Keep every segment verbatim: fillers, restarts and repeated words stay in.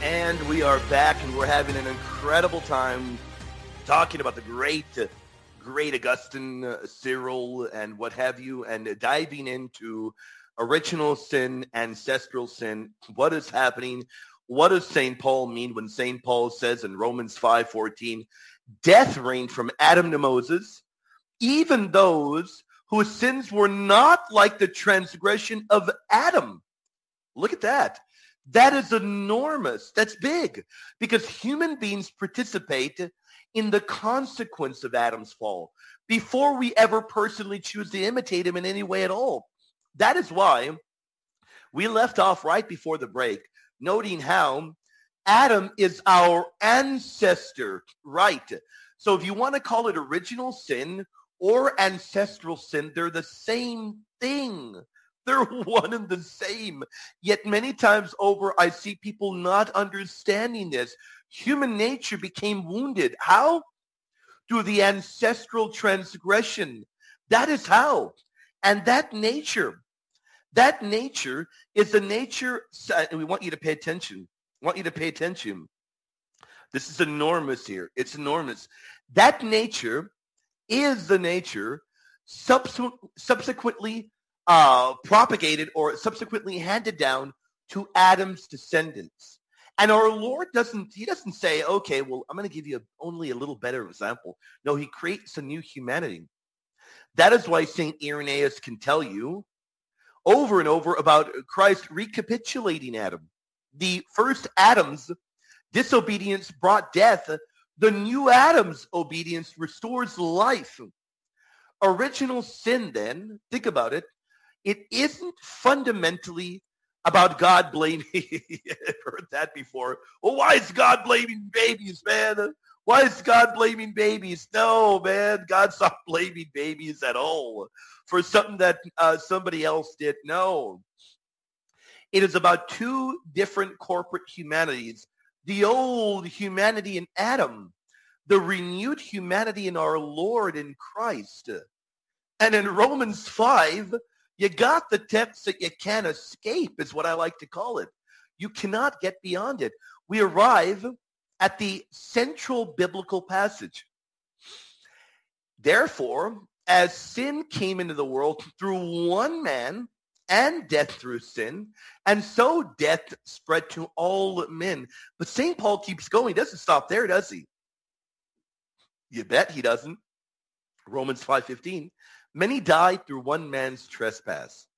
And we are back, and we're having an incredible time talking about the great, great Augustine, uh, Cyril, and what have you, and diving into original sin, ancestral sin, what is happening, what does Saint Paul mean when Saint Paul says in Romans five fourteen, death reigned from Adam to Moses, even those whose sins were not like the transgression of Adam. Look at that. That is enormous. That's big, because human beings participate in the consequence of Adam's fall before we ever personally choose to imitate him in any way at all. That is why we left off right before the break, noting how Adam is our ancestor, right? So if you want to call it original sin or ancestral sin, they're the same thing. They're one and the same. Yet many times over, I see people not understanding this. Human nature became wounded. How? Through the ancestral transgression. That is how. And that nature, that nature is a nature, and we want you to pay attention. I want you to pay attention. This is enormous here. It's enormous. That nature is the nature subsequent, subsequently Uh, propagated or subsequently handed down to Adam's descendants. And our Lord doesn't, he doesn't say, okay, well, I'm going to give you a, only a little better example. No, he creates a new humanity. That is why Saint Irenaeus can tell you over and over about Christ recapitulating Adam. The first Adam's disobedience brought death. The new Adam's obedience restores life. Original sin, then, think about it. It isn't fundamentally about God blaming. I've heard that before. Well, why is God blaming babies, man? Why is God blaming babies? No, man, God's not blaming babies at all for something that uh, somebody else did. No. It is about two different corporate humanities. The old humanity in Adam, the renewed humanity in our Lord in Christ. And in Romans five, you got the text that you can't escape, is what I like to call it. You cannot get beyond it. We arrive at the central biblical passage. Therefore, as sin came into the world through one man, and death through sin, and so death spread to all men. But Saint Paul keeps going. He doesn't stop there, does he? You bet he doesn't. Romans five fifteen. Many died through one man's trespass.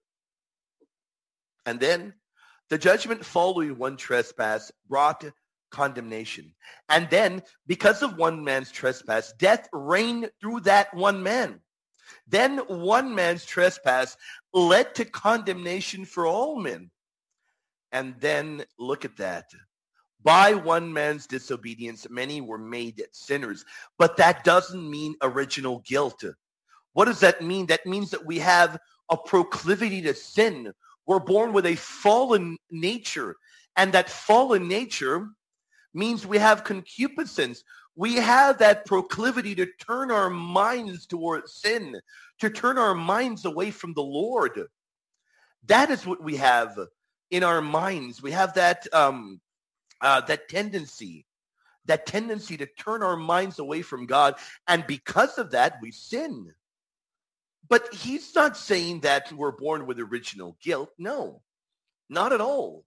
And then the judgment following one trespass brought condemnation. And then, because of one man's trespass, death reigned through that one man. Then one man's trespass led to condemnation for all men. And then, look at that. By one man's disobedience, many were made sinners. But that doesn't mean original guilt. What does that mean? That means that we have a proclivity to sin. We're born with a fallen nature. And that fallen nature means we have concupiscence. We have that proclivity to turn our minds towards sin, to turn our minds away from the Lord. That is what we have in our minds. We have that um, uh, that tendency, that tendency to turn our minds away from God. And because of that, we sin. But he's not saying that we're born with original guilt. No, not at all.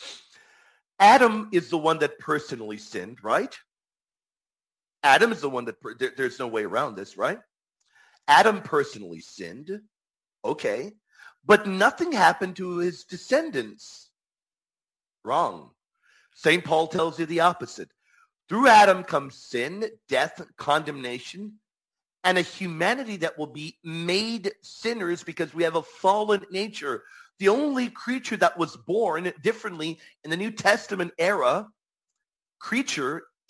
Adam is the one that personally sinned, right? Adam is the one that, per- there, there's no way around this, right? Adam personally sinned, okay, but nothing happened to his descendants. Wrong. Saint Paul tells you the opposite. Through Adam comes sin, death, condemnation, and a humanity that will be made sinners because we have a fallen nature. The only creature that was born differently in the New Testament era, creature